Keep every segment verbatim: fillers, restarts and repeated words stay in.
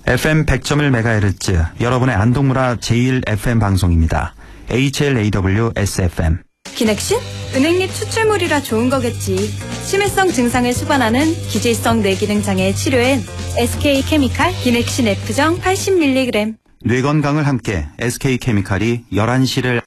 에프엠 백 점 일 메가헤르츠 여러분의 안동문화 제일 에프엠 방송입니다. 에이치엘에이더블유 에스에프엠. 기넥신? 은행잎 추출물이라 좋은 거겠지. 치매성 증상을 수반하는 기질성 뇌기능 장애 치료엔 에스케이케미칼 기넥신 F정 팔십 밀리그램. 뇌 건강을 함께 에스케이케미칼이 열한 시를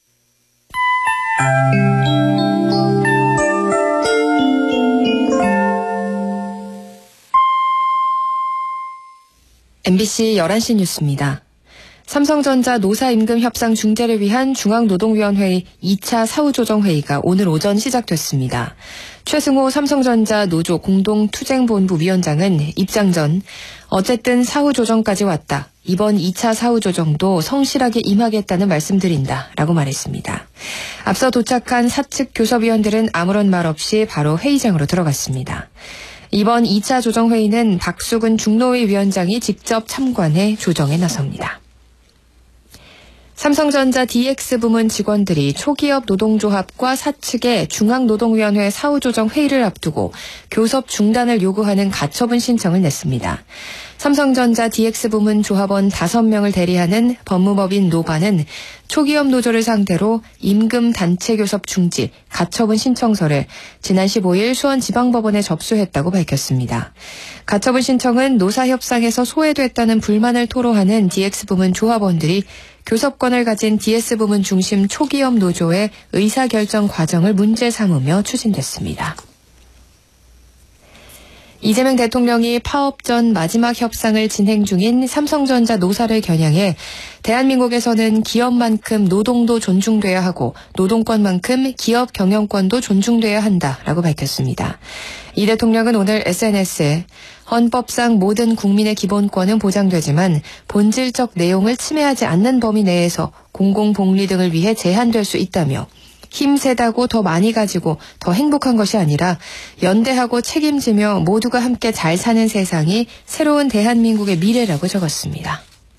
엠비씨 열한 시 뉴스입니다. 삼성전자 노사임금 협상 중재를 위한 중앙노동위원회의 이 차 사후조정회의가 오늘 오전 시작됐습니다. 최승호 삼성전자 노조 공동투쟁본부 위원장은 입장 전 어쨌든 사후조정까지 왔다. 이번 이 차 사후조정도 성실하게 임하겠다는 말씀드린다 라고 말했습니다. 앞서 도착한 사측 교섭위원들은 아무런 말 없이 바로 회의장으로 들어갔습니다. 이번 이 차 조정회의는 박수근 중노위 위원장이 직접 참관해 조정에 나섭니다. 삼성전자 디엑스 부문 직원들이 초기업 노동조합과 사측의 중앙노동위원회 사후조정 회의를 앞두고 교섭 중단을 요구하는 가처분 신청을 냈습니다. 삼성전자 디엑스 부문 조합원 다섯 명을 대리하는 법무법인 노바는 초기업 노조를 상대로 임금 단체 교섭 중지, 가처분 신청서를 지난 십오 일 수원지방법원에 접수했다고 밝혔습니다. 가처분 신청은 노사협상에서 소외됐다는 불만을 토로하는 디엑스 부문 조합원들이 교섭권을 가진 디에스 부문 중심 초기업 노조의 의사결정 과정을 문제 삼으며 추진됐습니다. 이재명 대통령이 파업 전 마지막 협상을 진행 중인 삼성전자 노사를 겨냥해 대한민국에서는 기업만큼 노동도 존중돼야 하고 노동권만큼 기업 경영권도 존중돼야 한다라고 밝혔습니다. 이 대통령은 오늘 에스엔에스에 헌법상 모든 국민의 기본권은 보장되지만 본질적 내용을 침해하지 않는 범위 내에서 공공복리 등을 위해 제한될 수 있다며 힘세다고 더 많이 가지고 더 행복한 것이 아니라 연대하고 책임지며 모두가 함께 잘 사는 세상이 새로운 대한민국의 미래라고 적었습니다.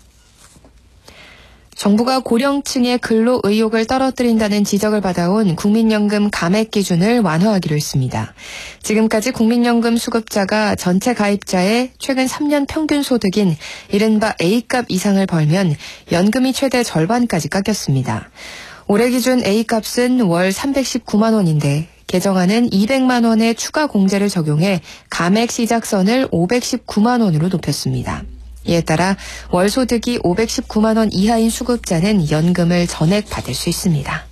정부가 고령층의 근로 의욕을 떨어뜨린다는 지적을 받아온 국민연금 감액 기준을 완화하기로 했습니다. 지금까지 국민연금 수급자가 전체 가입자의 최근 삼 년 평균 소득인 이른바 A값 이상을 벌면 연금이 최대 절반까지 깎였습니다. 올해 기준 A값은 월 삼백십구만 원인데 개정안은 이백만 원의 추가 공제를 적용해 감액 시작선을 오백십구만 원으로 높였습니다. 이에 따라 월 소득이 오백십구만 원 이하인 수급자는 연금을 전액 받을 수 있습니다.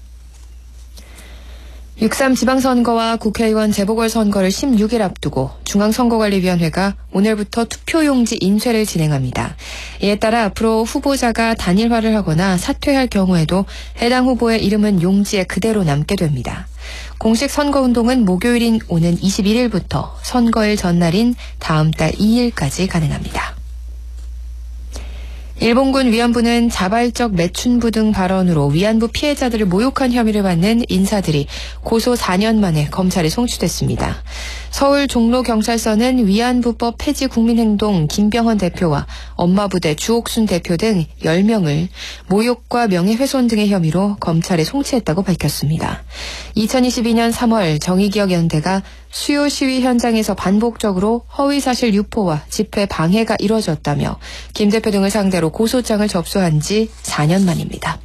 육삼 지방선거와 국회의원 재보궐선거를 십육 일 앞두고 중앙선거관리위원회가 오늘부터 투표용지 인쇄를 진행합니다. 이에 따라 앞으로 후보자가 단일화를 하거나 사퇴할 경우에도 해당 후보의 이름은 용지에 그대로 남게 됩니다. 공식 선거운동은 목요일인 오는 이십일 일부터 선거일 전날인 다음 달 이 일까지 가능합니다. 일본군 위안부는 자발적 매춘부 등 발언으로 위안부 피해자들을 모욕한 혐의를 받는 인사들이 고소 사 년 만에 검찰에 송치됐습니다. 서울 종로경찰서는 위안부법 폐지 국민행동 김병헌 대표와 엄마부대 주옥순 대표 등 열 명을 모욕과 명예훼손 등의 혐의로 검찰에 송치했다고 밝혔습니다. 이천이십이 년 삼 월 정의기억연대가 수요 시위 현장에서 반복적으로 허위사실 유포와 집회 방해가 이뤄졌다며 김 대표 등을 상대로 고소장을 접수한 지 사 년 만입니다.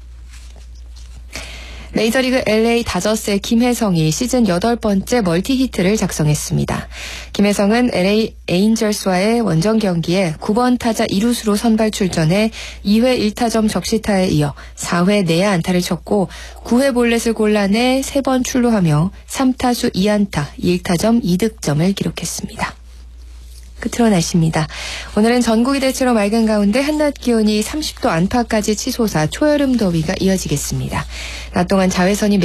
메이저리그 엘에이 다저스의 김혜성이 시즌 여덟 번째 멀티히트를 작성했습니다. 김혜성은 엘에이 에인절스와의 원정 경기에 구 번 타자 이 루수로 선발 출전해 이 회 일 타점 적시타에 이어 사 회 내야 안타를 쳤고 구 회 볼넷을 골라내 세 번 출루하며 삼 타수 이 안타 일 타점 이 득점을 기록했습니다. 끝으로 날씨입니다. 오늘은 전국이 대체로 맑은 가운데 한낮 기온이 삼십 도 안팎까지 치솟아 초여름 더위가 이어지겠습니다. 낮 동안 자외선이